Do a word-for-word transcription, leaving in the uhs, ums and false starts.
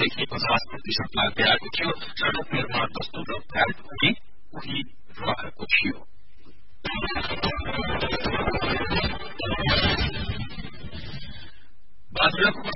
देखि पचास प्रतिशत लाग्दै आएको थियो। सड़क निर्माण वस्तु र भ्याट उनी उही रहेको थियो। बाजुराको